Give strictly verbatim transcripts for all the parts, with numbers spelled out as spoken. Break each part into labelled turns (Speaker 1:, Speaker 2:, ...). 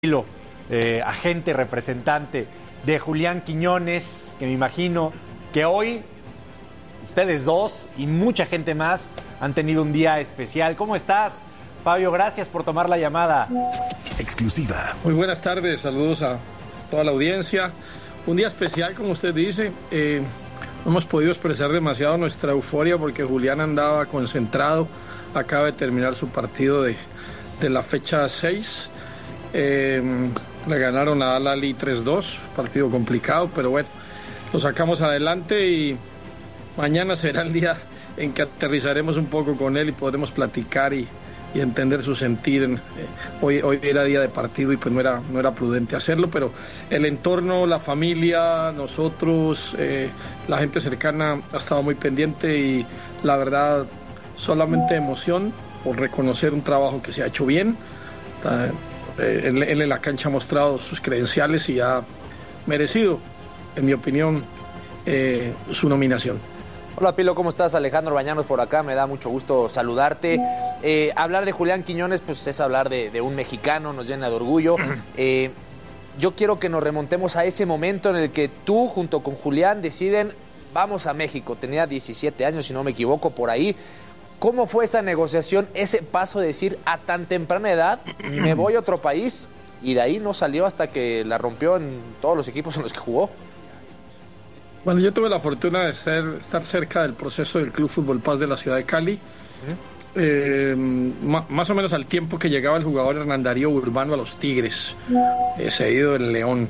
Speaker 1: Eh, agente, representante de Julián Quiñones, que me imagino que hoy ustedes dos y mucha gente más han tenido un día especial. ¿Cómo estás, Fabio? Gracias por tomar la llamada.
Speaker 2: Exclusiva.
Speaker 3: Muy buenas tardes, saludos a toda la audiencia. Un día especial, como usted dice. Eh, no hemos podido expresar demasiado nuestra euforia porque Julián andaba concentrado. Acaba de terminar su partido de, de la fecha seis. Eh, le ganaron a Al-Ahly tres dos, partido complicado, pero bueno, lo sacamos adelante y mañana será el día en que aterrizaremos un poco con él y podremos platicar y, y entender su sentir. Eh, hoy, hoy era día de partido y pues no era, no era prudente hacerlo, pero el entorno, la familia, nosotros, eh, la gente cercana ha estado muy pendiente y la verdad solamente emoción por reconocer un trabajo que se ha hecho bien. Eh, Él, él en la cancha ha mostrado sus credenciales y ha merecido, en mi opinión, eh, su nominación.
Speaker 4: Hola Pilo, ¿cómo estás? Alejandro Bañanos por acá, me da mucho gusto saludarte. Eh, hablar de Julián Quiñones pues es hablar de, de un mexicano, nos llena de orgullo. Eh, yo quiero que nos remontemos a ese momento en el que tú junto con Julián deciden, vamos a México. Tenía diecisiete años, si no me equivoco, por ahí. ¿Cómo fue esa negociación, ese paso de decir a tan temprana edad me voy a otro país? Y de ahí no salió hasta que la rompió en todos los equipos en los que jugó.
Speaker 3: Bueno, yo tuve la fortuna de ser, estar cerca del proceso del Club Fútbol Paz de la ciudad de Cali. Uh-huh. eh, ma, más o menos al tiempo que llegaba el jugador Hernán Darío Urbano a los Tigres, eh, cedido del León.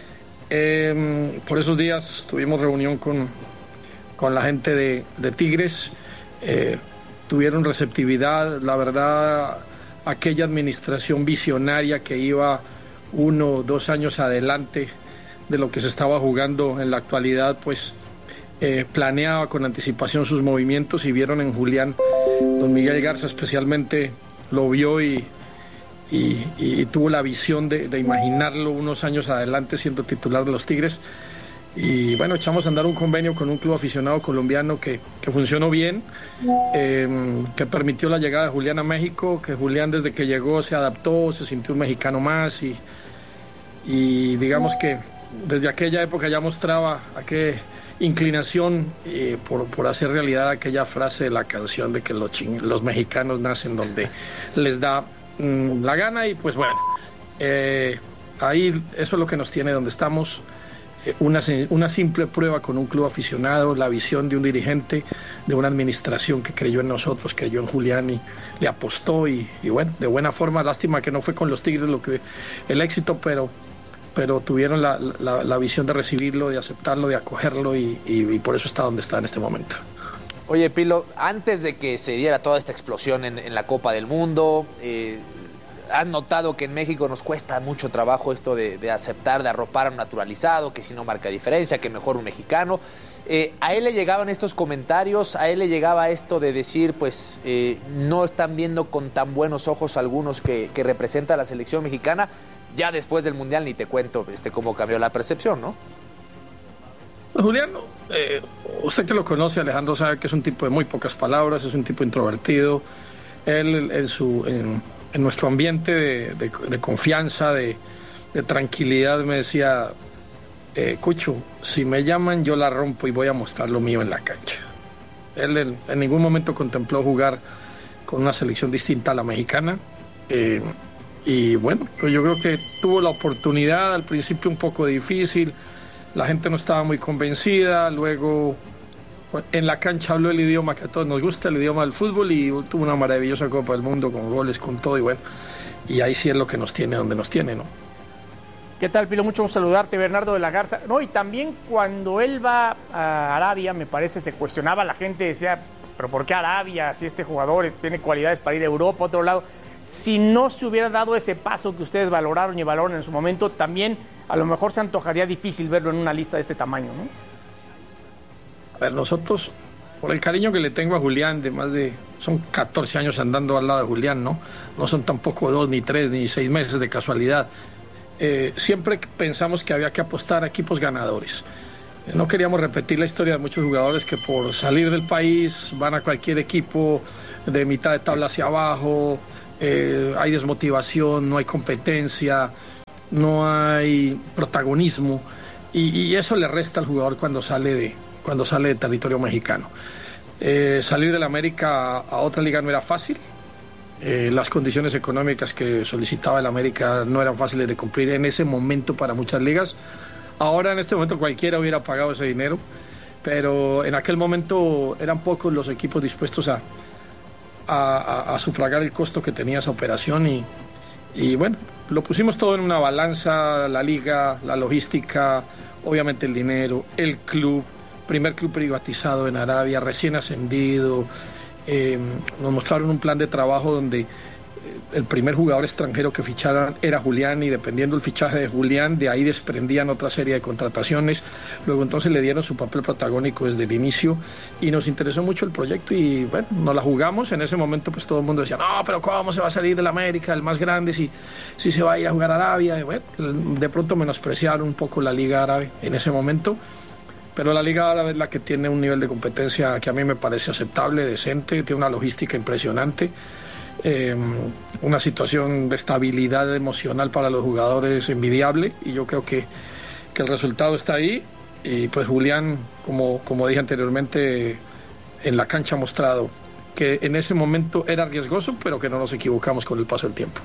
Speaker 3: Eh, por esos días tuvimos reunión con, con la gente de, de Tigres. Eh, tuvieron receptividad, la verdad, aquella administración visionaria que iba uno o dos años adelante de lo que se estaba jugando en la actualidad, pues eh, planeaba con anticipación sus movimientos y vieron en Julián, don Miguel Garza especialmente lo vio y, y, y tuvo la visión de, de imaginarlo unos años adelante siendo titular de los Tigres. Y bueno, echamos a andar un convenio con un club aficionado colombiano que, que funcionó bien, eh, que permitió la llegada de Julián a México, que Julián desde que llegó se adaptó, se sintió un mexicano más y, y digamos que desde aquella época ya mostraba aquella inclinación eh, por, por hacer realidad aquella frase de la canción de que los, ching- los mexicanos nacen donde les da mm, la gana y pues bueno, eh, ahí eso es lo que nos tiene donde estamos. Una, una simple prueba con un club aficionado, la visión de un dirigente, de una administración que creyó en nosotros, creyó en Julián y le apostó y, y bueno, de buena forma. Lástima que no fue con los Tigres lo que el éxito, pero, pero tuvieron la, la, la visión de recibirlo, de aceptarlo, de acogerlo y, y, y por eso está donde está en este momento.
Speaker 4: Oye Pilo, antes de que se diera toda esta explosión en, en la Copa del Mundo, eh, han notado que en México nos cuesta mucho trabajo esto de, de aceptar, de arropar a un naturalizado, que si no marca diferencia, que mejor un mexicano. Eh, a él le llegaban estos comentarios, a él le llegaba esto de decir, pues eh, no están viendo con tan buenos ojos algunos que, que representa a la selección mexicana. Ya después del Mundial ni te cuento este, cómo cambió la percepción, ¿no?
Speaker 3: Julián, eh, usted que lo conoce, Alejandro, sabe que es un tipo de muy pocas palabras, es un tipo introvertido. Él en su... En, en nuestro ambiente de, de, de confianza, de, de tranquilidad, me decía, eh, Cucho, si me llaman yo la rompo y voy a mostrar lo mío en la cancha. Él en, en ningún momento contempló jugar con una selección distinta a la mexicana. Eh, y bueno, pues yo creo que tuvo la oportunidad, al principio un poco difícil, la gente no estaba muy convencida, luego en la cancha habló el idioma que a todos nos gusta, el idioma del fútbol, y tuvo una maravillosa Copa del Mundo con goles, con todo, y bueno, y ahí sí es lo que nos tiene donde nos tiene, ¿no?
Speaker 5: ¿Qué tal, Pilo? Mucho gusto saludarte, Bernardo de la Garza. No, y también cuando él va a Arabia, me parece, se cuestionaba, la gente decía, pero ¿por qué Arabia? Si este jugador tiene cualidades para ir a Europa, a otro lado. Si no se hubiera dado ese paso que ustedes valoraron y valoran en su momento, también a lo mejor se antojaría difícil verlo en una lista de este tamaño, ¿no?
Speaker 3: A ver, nosotros, por el cariño que le tengo a Julián, de más de, son catorce años andando al lado de Julián, ¿no? No son tampoco dos, ni tres, ni seis meses de casualidad. Eh, siempre pensamos que había que apostar a equipos ganadores. No queríamos repetir la historia de muchos jugadores que por salir del país van a cualquier equipo de mitad de tabla hacia abajo, eh, hay desmotivación, no hay competencia. no hay protagonismo y, y eso le resta al jugador cuando sale de, cuando sale de territorio mexicano. Eh, salir del América a otra liga no era fácil. Eh, las condiciones económicas que solicitaba el América no eran fáciles de cumplir en ese momento para muchas ligas. Ahora en este momento cualquiera hubiera pagado ese dinero, pero en aquel momento eran pocos los equipos dispuestos a, a, a, a sufragar el costo que tenía esa operación y, y bueno, lo pusimos todo en una balanza, la liga, la logística, obviamente el dinero, el club, primer club privatizado en Arabia, recién ascendido. Eh, nos mostraron un plan de trabajo donde el primer jugador extranjero que ficharan era Julián y dependiendo del fichaje de Julián, de ahí desprendían otra serie de contrataciones. Luego entonces le dieron su papel protagónico desde el inicio y nos interesó mucho el proyecto y bueno, nos la jugamos. En ese momento pues todo el mundo decía, no, pero ¿cómo se va a salir del América, el más grande, si, si se va a ir a jugar a Arabia? Y bueno, de pronto menospreciaron un poco la Liga Árabe en ese momento. Pero la Liga Árabe es la que tiene un nivel de competencia que a mí me parece aceptable, decente, tiene una logística impresionante, eh, una situación de estabilidad emocional para los jugadores envidiable y yo creo que, que el resultado está ahí y pues Julián, como, como dije anteriormente, en la cancha ha mostrado que en ese momento era riesgoso, pero que no nos equivocamos con el paso del tiempo.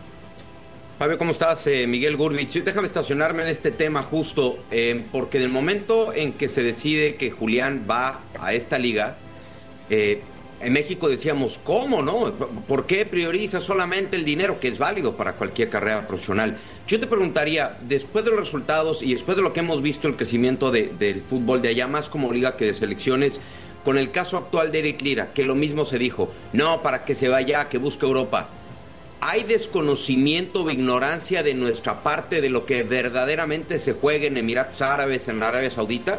Speaker 6: Fabio, ¿cómo estás? Eh, Miguel Gurbich. Déjame estacionarme en este tema justo, eh, porque en el momento en que se decide que Julián va a esta liga, eh, en México decíamos, ¿cómo no? ¿Por qué prioriza solamente el dinero, que es válido para cualquier carrera profesional? Yo te preguntaría, después de los resultados y después de lo que hemos visto, el crecimiento de, del fútbol de allá, más como liga que de selecciones, con el caso actual de Eric Lira, que lo mismo se dijo, no, para que se vaya, que busque Europa. ¿Hay desconocimiento o ignorancia de nuestra parte de lo que verdaderamente se juega en Emiratos Árabes, en la Arabia Saudita?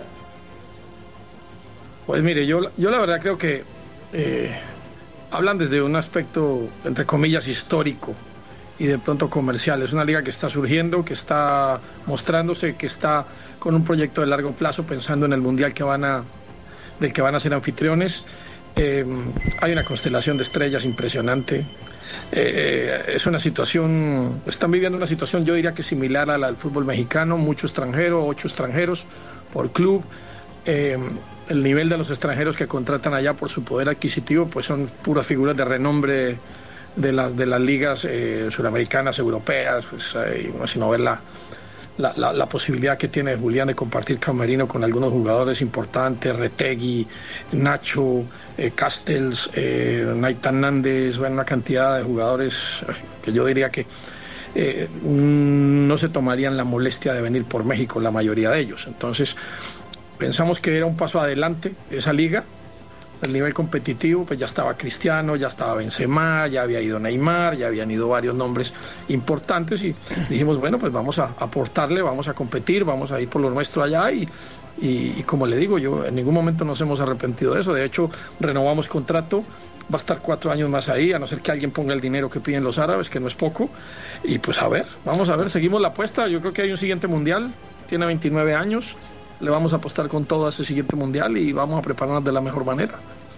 Speaker 3: Pues mire, yo, yo la verdad creo que eh, hablan desde un aspecto, entre comillas, histórico y de pronto comercial. Es una liga que está surgiendo, que está mostrándose, que está con un proyecto de largo plazo, pensando en el Mundial que van a, del que van a ser anfitriones. Eh, hay una constelación de estrellas impresionante. Eh, es una situación, están viviendo una situación yo diría que similar a la del fútbol mexicano, mucho extranjero, ocho extranjeros por club. Eh, el nivel de los extranjeros que contratan allá por su poder adquisitivo pues son puras figuras de renombre de las, de las ligas eh, sudamericanas, europeas, pues, eh, sino ver la, la, la, la posibilidad que tiene Julián de compartir camerino con algunos jugadores importantes, Retegui, Nacho, eh, Castells, eh, Naitan Nández, bueno, una cantidad de jugadores que yo diría que eh, no se tomarían la molestia de venir por México, la mayoría de ellos. Entonces pensamos que era un paso adelante esa liga. El nivel competitivo, pues ya estaba Cristiano, ya estaba Benzema, ya había ido Neymar, ya habían ido varios nombres importantes y dijimos, bueno, pues vamos a aportarle, vamos a competir, vamos a ir por lo nuestro allá y, y, y como le digo, yo en ningún momento nos hemos arrepentido de eso. De hecho, renovamos contrato, va a estar cuatro años más ahí, a no ser que alguien ponga el dinero que piden los árabes, que no es poco, y pues a ver, vamos a ver, seguimos la apuesta. Yo creo que hay un siguiente mundial, tiene veintinueve años, le vamos a apostar con todo a este siguiente mundial y vamos a prepararnos de la mejor manera.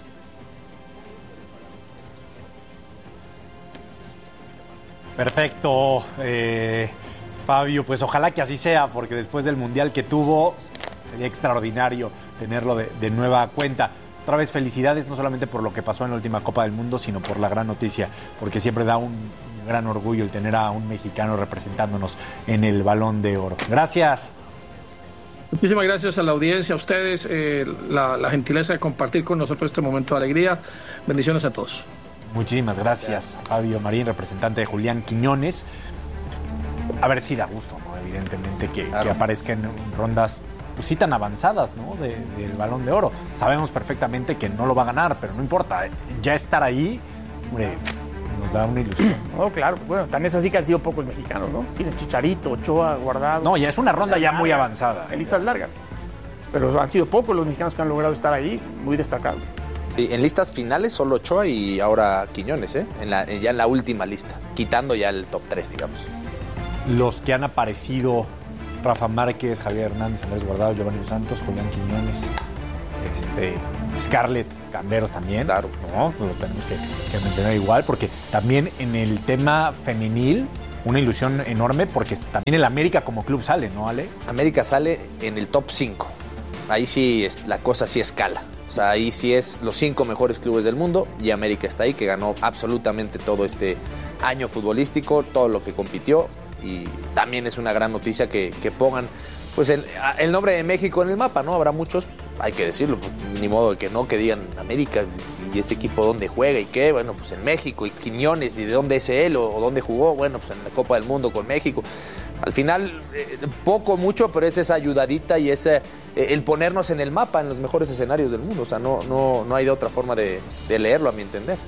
Speaker 1: Perfecto, eh, Fabio, pues ojalá que así sea, porque después del mundial que tuvo, sería extraordinario tenerlo de, de nueva cuenta. Otra vez felicidades, no solamente por lo que pasó en la última Copa del Mundo, sino por la gran noticia, porque siempre da un, un gran orgullo el tener a un mexicano representándonos en el Balón de Oro. Gracias.
Speaker 3: Muchísimas gracias a la audiencia, a ustedes, eh, la, la gentileza de compartir con nosotros este momento de alegría. Bendiciones a todos.
Speaker 1: Muchísimas gracias, Fabio Marín, representante de Julián Quiñones. A ver si da gusto, ¿no? Evidentemente, que, claro, que aparezca en rondas pues, sí tan avanzadas, ¿no? De, del Balón de Oro. Sabemos perfectamente que no lo va a ganar, pero no importa. Ya estar ahí, hombre, nos da una ilusión.
Speaker 5: No, claro. Bueno, tan es así que han sido pocos mexicanos, ¿no? Tienes Chicharito, Ochoa, Guardado.
Speaker 1: No, ya es una ronda ya
Speaker 5: largas,
Speaker 1: muy avanzada.
Speaker 5: En listas largas. Pero han sido pocos los mexicanos que han logrado estar ahí, muy destacados.
Speaker 4: Sí, en listas finales solo Ochoa y ahora Quiñones, ¿eh? En la, ya en la última lista, quitando ya el top tres, digamos.
Speaker 1: Los que han aparecido, Rafa Márquez, Javier Hernández, Andrés Guardado, Giovanni Dos Santos, Julián Quiñones, este, Scarlett Camberos también.
Speaker 4: Claro.
Speaker 1: ¿No? Pues lo tenemos que, que mencionar igual, porque también en el tema femenil una ilusión enorme porque también el América como club sale, ¿no, Ale?
Speaker 4: América sale en el top cinco. Ahí sí es, la cosa sí escala. O sea, ahí sí es los cinco mejores clubes del mundo y América está ahí, que ganó absolutamente todo este año futbolístico, todo lo que compitió, y también es una gran noticia que, que pongan pues el, el nombre de México en el mapa, ¿no? Habrá muchos, hay que decirlo, pues, ni modo de que no, que digan América y ese equipo dónde juega y qué, bueno, pues en México, y Quiñones, y de dónde es él o, o dónde jugó, bueno, pues en la Copa del Mundo con México. Al final, eh, poco, mucho, pero es esa ayudadita y ese, eh, el ponernos en el mapa, en los mejores escenarios del mundo. O sea, no, no, no hay de otra forma de, de leerlo, a mi entender.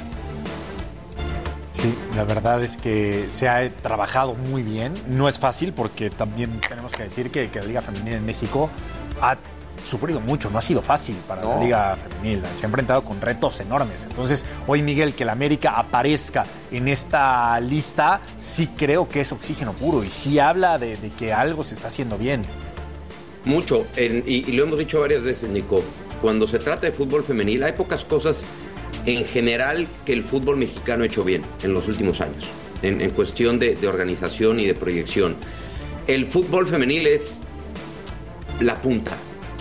Speaker 1: Sí, la verdad es que se ha trabajado muy bien. No es fácil porque también tenemos que decir que, que la Liga Femenil en México ha sufrido mucho, no ha sido fácil para no. la Liga Femenil, se ha enfrentado con retos enormes. Entonces, hoy, Miguel, que la América aparezca en esta lista, sí creo que es oxígeno puro y sí habla de, de que algo se está haciendo bien.
Speaker 6: Mucho, en, y, y lo hemos dicho varias veces, Nico, cuando se trata de fútbol femenil hay pocas cosas en general que el fútbol mexicano ha hecho bien en los últimos años, en, en cuestión de, de organización y de proyección. El fútbol femenil es la punta.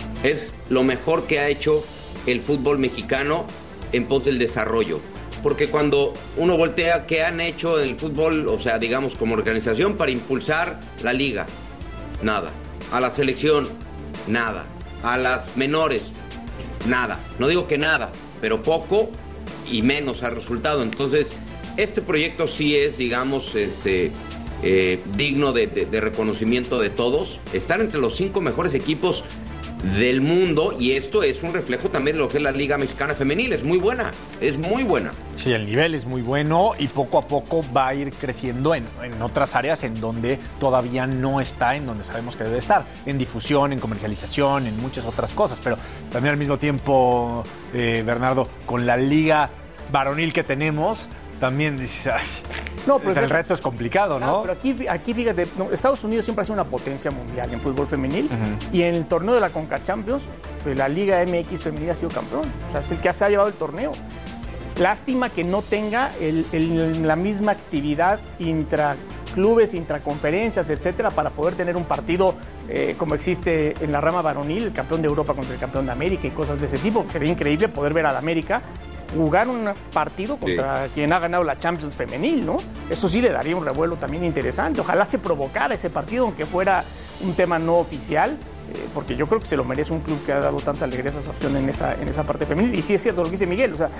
Speaker 6: Es lo mejor que ha hecho el fútbol mexicano en pos del desarrollo. Porque cuando uno voltea, ¿qué han hecho en el fútbol? O sea, digamos, como organización para impulsar la liga. Nada. A la selección, nada. A las menores, nada. No digo que nada, pero poco y menos ha resultado. Entonces, este proyecto sí es, digamos, este... Eh, digno de, de, de reconocimiento de todos. Estar entre los cinco mejores equipos del mundo, y esto es un reflejo también de lo que es la Liga Mexicana Femenil. Es muy buena, es muy buena.
Speaker 1: Sí, el nivel es muy bueno y poco a poco va a ir creciendo en, en otras áreas en donde todavía no está, en donde sabemos que debe estar, en difusión, en comercialización, en muchas otras cosas, pero también al mismo tiempo, eh, Bernardo, con la liga varonil que tenemos, también dices, ay, no, pero el reto es complicado, ¿no?
Speaker 5: No, pero aquí, aquí fíjate, no, Estados Unidos siempre ha sido una potencia mundial en fútbol femenil, uh-huh. y en el torneo de la Conca Champions, pues la Liga M X femenil ha sido campeón. O sea, es el que se ha llevado el torneo. Lástima que no tenga el, el, la misma actividad intraclubes, intraconferencias, etcétera, para poder tener un partido eh, como existe en la rama varonil, el campeón de Europa contra el campeón de América y cosas de ese tipo. Sería increíble poder ver a la América jugar un partido contra sí. quien ha ganado la Champions femenil, ¿no? Eso sí le daría un revuelo también interesante. Ojalá se provocara ese partido, aunque fuera un tema no oficial, eh, porque yo creo que se lo merece un club que ha dado tantas alegrías a su opción en esa, en esa parte femenil. Y sí es cierto lo que dice Miguel, o sea,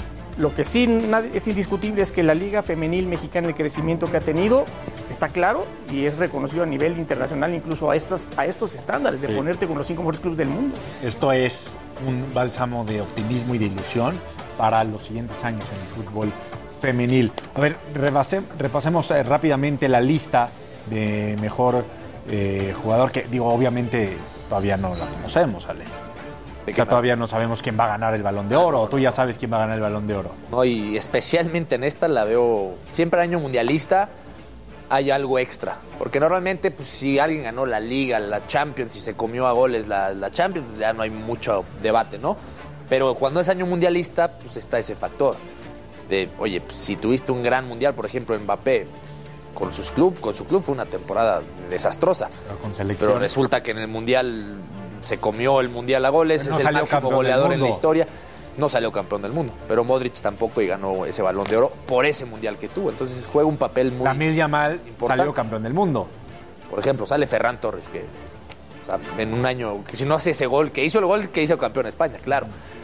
Speaker 5: lo que sí es indiscutible es que la Liga Femenil Mexicana, el crecimiento que ha tenido, está claro y es reconocido a nivel internacional, incluso a, estas, a estos estándares de sí. ponerte con los cinco mejores clubes del mundo.
Speaker 1: Esto es un bálsamo de optimismo y de ilusión para los siguientes años en el fútbol femenil. A ver, repase, repasemos eh, rápidamente la lista de mejor eh, jugador, que digo, obviamente todavía no la conocemos, Ale. Ya todavía no sabemos quién va a ganar el Balón de Oro, o tú ya sabes quién va a ganar el Balón de Oro.
Speaker 4: No, y especialmente en esta la veo, siempre año mundialista hay algo extra, porque normalmente pues, si alguien ganó la Liga, la Champions, y se comió a goles la, la Champions, ya no hay mucho debate, ¿no? Pero cuando es año mundialista, pues está ese factor de, oye, pues, si tuviste un gran mundial, por ejemplo, Mbappé, con, sus club, con su club fue una temporada desastrosa.
Speaker 1: Pero, con selección.
Speaker 4: Pero resulta que en el mundial se comió el mundial a goles, no es el máximo goleador en la historia. No salió campeón del mundo, pero Modric tampoco y ganó ese Balón de Oro por ese mundial que tuvo. Entonces juega un papel muy
Speaker 1: Lamine Yamal salió campeón del mundo.
Speaker 4: Por ejemplo, sale Ferran Torres, que o sea, en un año, que si no hace ese gol, que hizo el gol que hizo campeón de España, claro.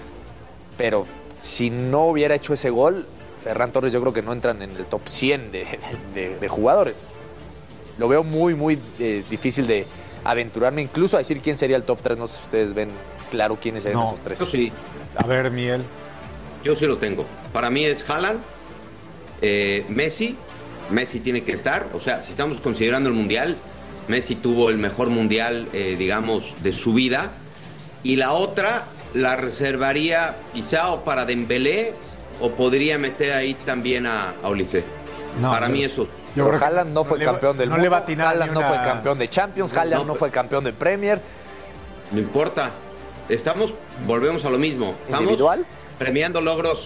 Speaker 4: Pero si no hubiera hecho ese gol, Ferran Torres yo creo que no entran en el top cien de, de, de jugadores. Lo veo muy, muy eh, difícil de aventurarme incluso a decir quién sería el top tres. No sé si ustedes ven claro quiénes serían
Speaker 1: no,
Speaker 4: esos tres.
Speaker 6: Yo sí.
Speaker 1: A ver, Miguel.
Speaker 6: Yo sí lo tengo. Para mí es Haaland, eh, Messi. Messi tiene que estar. O sea, si estamos considerando el Mundial, Messi tuvo el mejor Mundial, eh, digamos, de su vida. Y la otra la reservaría quizá o para Dembélé, o podría meter ahí también a, a Olise. No, para mí eso.
Speaker 4: Pero Haaland no fue no campeón del
Speaker 1: no
Speaker 4: mundo,
Speaker 1: le va a atinar
Speaker 4: Haaland
Speaker 1: una...
Speaker 4: no fue campeón de Champions, Haaland no, no fue campeón de Premier.
Speaker 6: No importa. Estamos, volvemos a lo mismo. Estamos
Speaker 4: ¿individual?
Speaker 6: premiando logros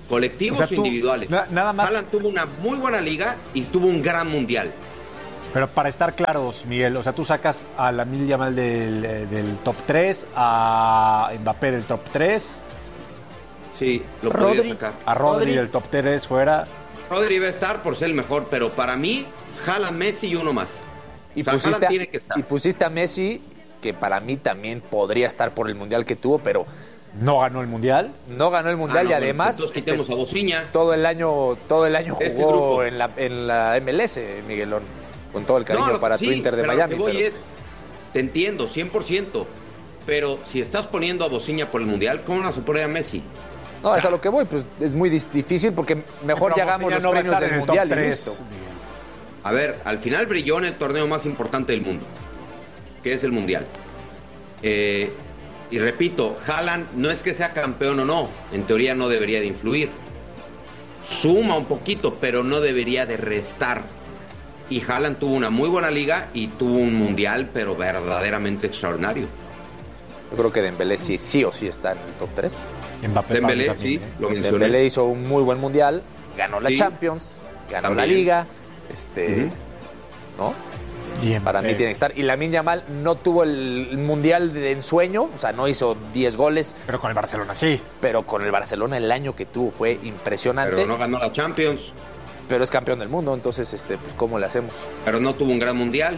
Speaker 6: colectivos
Speaker 1: O
Speaker 6: o,
Speaker 1: sea, tú,
Speaker 6: individuales.
Speaker 1: na- nada más-
Speaker 6: Haaland tuvo una muy buena liga y tuvo un gran mundial.
Speaker 1: Pero para estar claros, Miguel, o sea, tú sacas a Lamine Yamal del, eh, del top tres, a Mbappé del top tres,
Speaker 6: Sí, lo
Speaker 5: Rodri.
Speaker 6: podría sacar.
Speaker 1: a Rodri,
Speaker 5: Rodri.
Speaker 1: del top tres fuera.
Speaker 6: Rodri va a estar por ser el mejor, pero para mí, Haaland, Messi y uno más.
Speaker 4: Y
Speaker 6: O sea,
Speaker 4: pusiste,
Speaker 6: Haaland
Speaker 4: a,
Speaker 6: tiene que estar.
Speaker 4: y pusiste a Messi, que para mí también podría estar por el Mundial que tuvo, pero
Speaker 1: No ganó el Mundial.
Speaker 4: no ganó el
Speaker 6: Ah,
Speaker 4: Mundial
Speaker 6: no,
Speaker 4: y
Speaker 6: bueno,
Speaker 4: además
Speaker 6: entonces
Speaker 4: este,
Speaker 6: quitemos a Bociña.
Speaker 4: todo el año todo el año
Speaker 6: Este
Speaker 4: jugó
Speaker 6: grupo.
Speaker 4: en la, en la M L S, Miguelón, con todo el cariño
Speaker 6: No, lo-
Speaker 4: para
Speaker 6: sí,
Speaker 4: tu Inter de
Speaker 6: pero
Speaker 4: Miami.
Speaker 6: Lo que voy
Speaker 4: pero-
Speaker 6: es, te entiendo, cien por ciento. Pero si estás poniendo a Bociña por el Mundial, ¿cómo no se pone a Messi?
Speaker 4: No, es a lo que voy, pues es muy dis- difícil porque mejor
Speaker 1: Pero
Speaker 4: ya hagamos
Speaker 1: Bociña
Speaker 4: los
Speaker 1: no va a
Speaker 4: premios
Speaker 1: estar
Speaker 4: del
Speaker 1: en el
Speaker 4: Mundial
Speaker 1: top
Speaker 4: y
Speaker 1: tres,
Speaker 4: listo.
Speaker 1: Miguel.
Speaker 6: A ver, al final brilló en el torneo más importante del mundo, que es el Mundial. Eh, y repito, Haaland no es que sea campeón o no, en teoría no debería de influir. Suma un poquito, pero no debería de restar. Y Haaland tuvo una muy buena liga y tuvo un Mundial, pero verdaderamente extraordinario.
Speaker 4: Yo creo que Dembélé sí, sí o sí está en el top tres.
Speaker 1: Mbappé
Speaker 6: Dembélé,
Speaker 1: para mí
Speaker 6: sí,
Speaker 1: también, ¿eh?
Speaker 6: lo mencioné.
Speaker 4: Dembélé hizo un muy buen Mundial, ganó la
Speaker 6: Sí.
Speaker 4: Champions, ganó la
Speaker 6: También.
Speaker 4: Liga, este,
Speaker 6: Ujú.
Speaker 4: ¿no?
Speaker 1: Y
Speaker 4: Para
Speaker 1: Mbappé.
Speaker 4: mí tiene que estar. Y Lamine Yamal no tuvo el Mundial de ensueño, o sea, no hizo diez goles,
Speaker 1: Pero con el Barcelona sí.
Speaker 4: pero con el Barcelona el año que tuvo fue impresionante.
Speaker 6: Pero no ganó la Champions,
Speaker 4: Pero es campeón del mundo, entonces, este, pues, ¿cómo le hacemos?
Speaker 6: pero no tuvo un gran Mundial.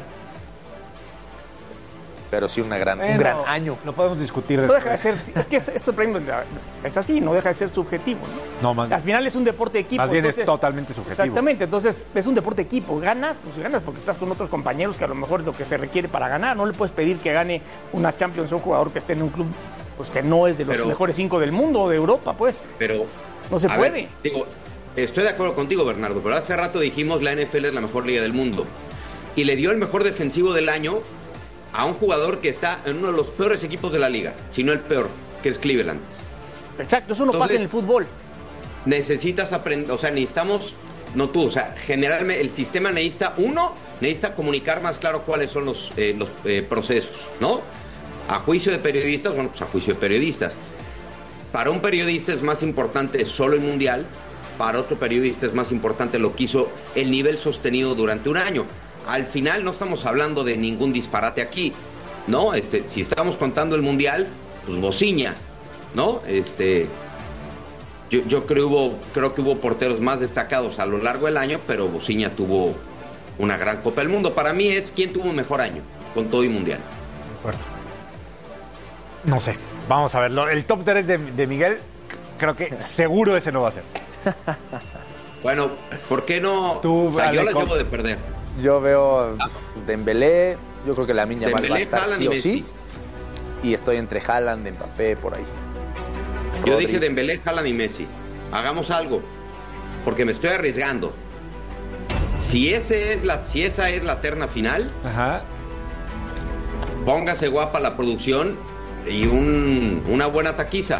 Speaker 4: Pero sí una gran, un
Speaker 1: Bueno,
Speaker 4: gran año.
Speaker 1: Lo podemos discutir
Speaker 5: No deja de
Speaker 1: después.
Speaker 5: ser, es que es- esto es así, no deja de ser subjetivo, ¿no?
Speaker 1: No, más,
Speaker 5: Al final es un deporte de equipo.
Speaker 1: más bien es
Speaker 5: entonces-
Speaker 1: totalmente subjetivo.
Speaker 5: Exactamente, entonces es un deporte de equipo. Ganas, pues ganas porque estás con otros compañeros que a lo mejor es lo que se requiere para ganar. No le puedes pedir que gane una Champions a un jugador que esté en un club pues que no es de los
Speaker 6: Pero-
Speaker 5: mejores cinco del mundo o de Europa, pues.
Speaker 6: Pero
Speaker 5: No se
Speaker 6: a
Speaker 5: puede.
Speaker 6: ver, digo, estoy de acuerdo contigo, Bernardo, pero hace rato dijimos la N F L es la mejor liga del mundo. Y le dio el mejor defensivo del año a un jugador que está en uno de los peores equipos de la liga, si no el peor, que es Cleveland.
Speaker 5: Exacto, eso no
Speaker 6: Entonces-
Speaker 5: pasa en el fútbol.
Speaker 6: Necesitas aprender, o sea, necesitamos, no tú, o sea, generalmente el sistema necesita, uno, necesita comunicar más claro cuáles son los, eh, los eh, procesos, ¿no? A juicio de periodistas, bueno, pues a juicio de periodistas. Para un periodista es más importante solo el Mundial, para otro periodista es más importante lo que hizo el nivel sostenido durante un año. Al final no estamos hablando de ningún disparate aquí, ¿no? Este, si estamos contando el Mundial, pues Bociña, ¿no? Este, yo, yo creo, hubo, creo que hubo porteros más destacados a lo largo del año, pero Bociña tuvo una gran Copa del Mundo. Para mí es quién tuvo un mejor año, con todo y Mundial.
Speaker 1: De acuerdo. No sé. Vamos a verlo. El top tres de, de Miguel, creo que seguro ese no va a ser.
Speaker 6: Bueno, ¿por qué no?
Speaker 1: Tú,
Speaker 6: O sea, yo
Speaker 1: Ale,
Speaker 6: las
Speaker 1: con-
Speaker 6: llevo de perder.
Speaker 4: Yo veo Dembélé, yo creo que Lamine Yamal va a
Speaker 6: Dembélé,
Speaker 4: estar
Speaker 6: Haaland
Speaker 4: sí
Speaker 6: y
Speaker 4: o
Speaker 6: Messi.
Speaker 4: sí. Y estoy entre Haaland, Mbappé, por ahí.
Speaker 6: Yo
Speaker 4: Rodri.
Speaker 6: dije Dembélé, Haaland y Messi. Hagamos algo, porque me estoy arriesgando. Si, ese es la, si esa es la terna final,
Speaker 1: Ajá.
Speaker 6: póngase guapa la producción y un, una buena taquiza.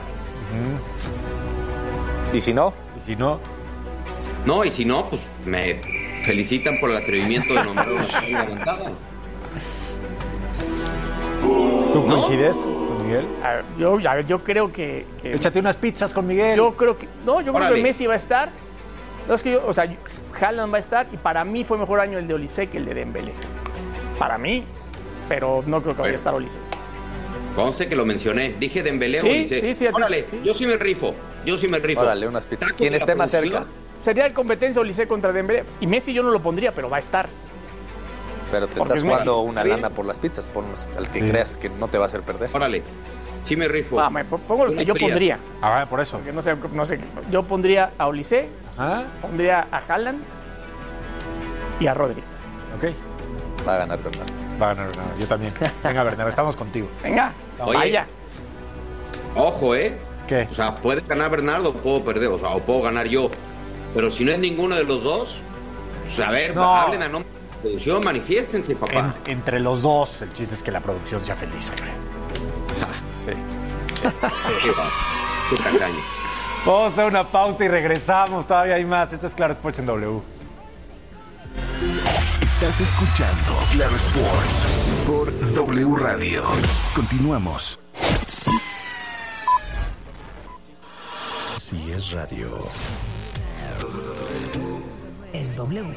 Speaker 4: Y si no,
Speaker 1: Y si no,
Speaker 6: No, y si no, pues me felicitan por el atrevimiento de nombrar una terna adelantada.
Speaker 1: ¿tú
Speaker 6: ¿No?
Speaker 1: coincides con Miguel?
Speaker 5: A ver, yo, a ver, yo creo que, que-
Speaker 1: Échate unas pizzas con Miguel.
Speaker 5: yo creo que no, yo creo
Speaker 6: Órale.
Speaker 5: que Messi va a estar. No es que yo, o sea, Haaland va a estar y para mí fue mejor año el de Olise que el de Dembélé. Para mí, pero no creo que vaya
Speaker 6: Bueno.
Speaker 5: a estar Olise.
Speaker 6: Conste que lo mencioné. Dije Dembélé
Speaker 5: Sí,
Speaker 6: o Olise.
Speaker 5: sí, sí, a ti-
Speaker 6: Órale,
Speaker 5: sí.
Speaker 6: yo sí me rifo. Yo sí me rifo.
Speaker 4: órale, unas pizzas.
Speaker 6: Taco
Speaker 4: Quien
Speaker 6: de la
Speaker 4: esté más
Speaker 6: producción.
Speaker 4: cerca.
Speaker 5: Sería de competencia Olise contra Dembélé. Y Messi yo no lo pondría, pero va a estar.
Speaker 4: Pero te
Speaker 5: Porque
Speaker 4: estás
Speaker 5: es Messi.
Speaker 4: jugando una
Speaker 6: Está bien.
Speaker 4: lana por las pizzas, ponlos al que
Speaker 1: Sí.
Speaker 4: creas que no te va a hacer perder.
Speaker 6: Órale, sí me rifo.
Speaker 5: Ah, me pongo los que
Speaker 6: Unas
Speaker 5: yo
Speaker 6: frías.
Speaker 5: pondría.
Speaker 1: Ah, por eso.
Speaker 5: Porque no sé, no sé. Yo pondría a Olise,
Speaker 1: Ah,
Speaker 5: pondría a Haaland y a Rodri.
Speaker 1: ok.
Speaker 4: Va a ganar Bernardo.
Speaker 1: Va a ganar Bernardo. Yo también. Venga, Bernardo, estamos contigo.
Speaker 5: Venga,
Speaker 6: Oye.
Speaker 5: vaya.
Speaker 6: Ojo, ¿eh?
Speaker 1: ¿Qué?
Speaker 6: O sea, puede ganar Bernardo o puedo perder, o sea, o puedo ganar yo. Pero si no es ninguno de los dos, pues a ver,
Speaker 1: No.
Speaker 6: hablen a nombre de la producción, manifiéstense, papá.
Speaker 1: En- entre los dos, el chiste es que la producción sea feliz, hombre. Sí.
Speaker 6: Qué tacaño.
Speaker 1: Vamos a hacer una pausa y regresamos. Todavía hay más. Esto es Claro Sports en W.
Speaker 2: Estás escuchando Claro Sports por W Radio. Continuamos. Si es radio,
Speaker 7: es W.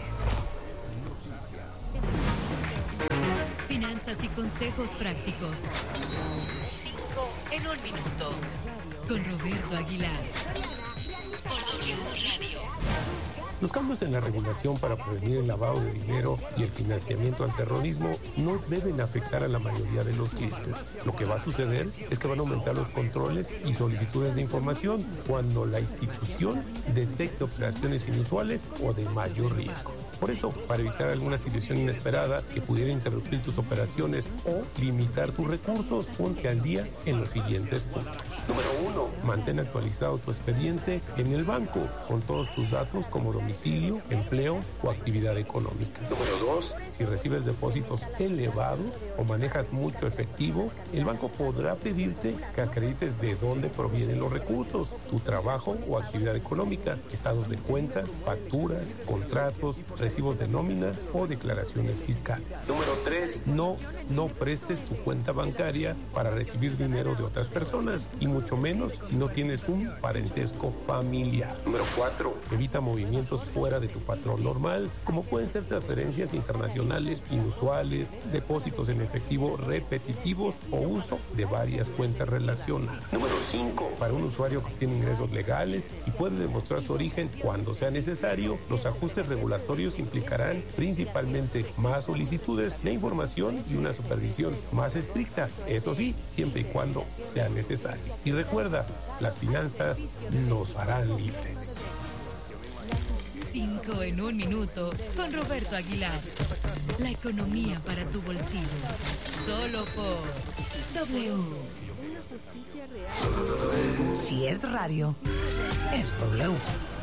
Speaker 8: Finanzas y consejos prácticos. Cinco en un minuto. Con Roberto Aguilar. Por W Radio.
Speaker 9: Los cambios en la regulación para prevenir el lavado de dinero y el financiamiento al terrorismo no deben afectar a la mayoría de los clientes. Lo que va a suceder es que van a aumentar los controles y solicitudes de información cuando la institución detecte operaciones inusuales o de mayor riesgo. Por eso, para evitar alguna situación inesperada que pudiera interrumpir tus operaciones o limitar tus recursos, ponte al día en los siguientes puntos. Número uno, mantén actualizado tu expediente en el banco con todos tus datos como domicilio, empleo o actividad económica. Número dos, si recibes depósitos elevados o manejas mucho efectivo, el banco podrá pedirte que acredites de dónde provienen los recursos, tu trabajo o actividad económica, estados de cuenta, facturas, contratos, recibos de nómina o declaraciones fiscales. Número tres, no, no prestes tu cuenta bancaria para recibir dinero de otras personas y mucho menos si no tienes un parentesco familiar. Número cuatro, evita movimientos fuera de tu patrón normal, como pueden ser transferencias internacionales inusuales, depósitos en efectivo repetitivos o uso de varias cuentas relacionadas. Número cinco, para un usuario que tiene ingresos legales y puede demostrar su origen cuando sea necesario, los ajustes regulatorios implicarán principalmente más solicitudes de información y una supervisión más estricta, eso sí, siempre y cuando sea necesario. Y recuerda, las finanzas nos harán libres.
Speaker 8: Cinco en un minuto con Roberto Aguilar. La economía para tu bolsillo. Solo por W.
Speaker 7: Si es radio, es W.